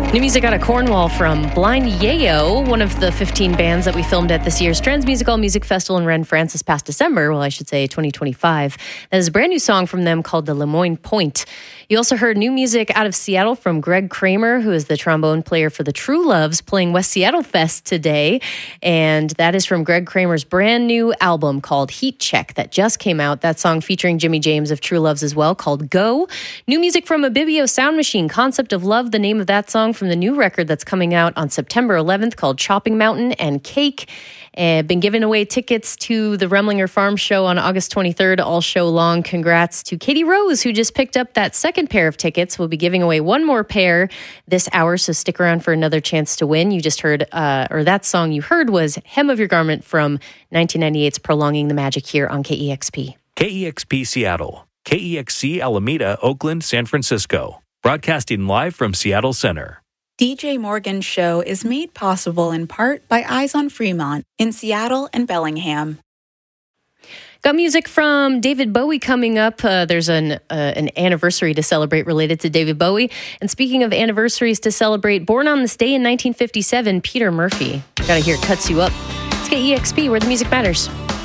New music out of Cornwall from Blind Yayo, one of the 15 bands that we filmed at this year's Transmusical Music Festival in Rennes, this past December. Well, I should say 2025. That is a brand new song from them called The Lemoyne Point. You also heard new music out of Seattle from Greg Kramer, who is the trombone player for the True Loves, playing West Seattle Fest today. And that is from Greg Kramer's brand new album called Heat Check that just came out. That song featuring Jimmy James of True Loves as well, called Go. New music from Abibio Sound Machine, Concept of Love, the name of that song from the new record that's coming out on September 11th called Chopping Mountain and Cake. Been giving away tickets to the Remlinger Farm Show on August 23rd all show long. Congrats to Katie Rose, who just picked up that second pair of tickets. We'll be giving away one more pair this hour, so stick around for another chance to win. You just heard, or that song you heard was Hem of Your Garment from 1998's Prolonging the Magic here on KEXP. KEXP Seattle, KEXC Alameda, Oakland, San Francisco. Broadcasting live from Seattle Center. DJ Morgan's show is made possible in part by Eyes on Fremont in Seattle and Bellingham. Got music from David Bowie coming up. There's an anniversary to celebrate related to David Bowie. And speaking of anniversaries to celebrate, born on this day in 1957, Peter Murphy. Gotta hear Cuts You Up. It's KEXP, where the music matters.